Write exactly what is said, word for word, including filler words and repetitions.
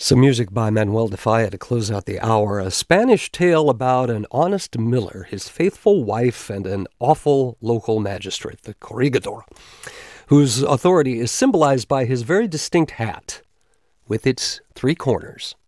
Some music by Manuel de Falla to close out the hour. A Spanish tale about an honest miller, his faithful wife, and an awful local magistrate, the corregidor, whose authority is symbolized by his very distinct hat with its three corners.